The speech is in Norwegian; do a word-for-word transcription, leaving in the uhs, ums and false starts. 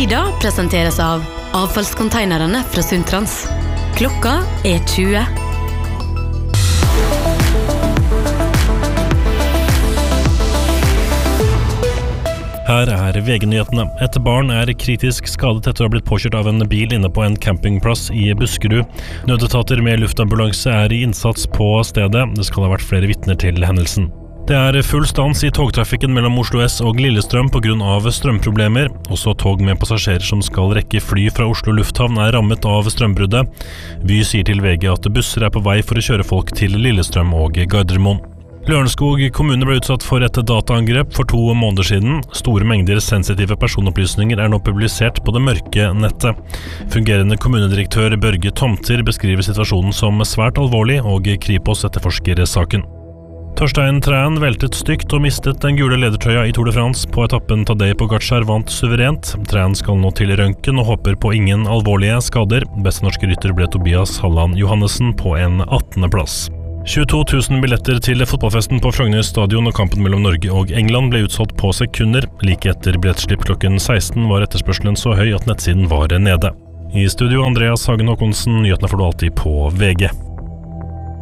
Tida presenteres av avfallskonteinerne fra Sundtrans. Klokka er tjue. Her er V G-nyhetene. Et barn er kritisk skadet etter å ha blitt påkjørt av en bil inne på en campingplass i Buskerud. Nødetater med luftambulanse er i innsats på stedet. Det skal ha vært flere vitner til hendelsen. Det er full stans i togtrafikken mellom Oslo S og Lillestrøm på grunn av strømproblemer. Også tog med passasjerer som skal rekke fly fra Oslo lufthavn er rammet av strømbruddet. Vy sier til V G at busser er på vei for å kjøre folk til Lillestrøm og Gardermoen. Lørenskog kommune ble utsatt for et dataangrep for to måneder siden. Store mengder sensitive personopplysninger er nå publisert på det mørke nettet. Fungerende kommunedirektør Børge Tomter beskriver situasjonen som svært alvorlig, og Kripos etterforsker saken. Torstein Træn veltet stygt og mistet den gule ledertrøya i Tour de France. På etappen Tadej Pogačar vant suverent. Træn skal nå til røntgen og håper på ingen alvorlige skader. Beste norske rytter ble Tobias Halland Johannessen på en attende plass. tjueto tusen billetter til fotballfesten på Frogner stadion og kampen mellom Norge og England ble utsolgt på sekunder. Like etter billettslipp klokken seksten var etterspørselen så høy at nettsiden var nede. I studio Andreas Hagen Håkonsen, nyhetene får du alltid på V G.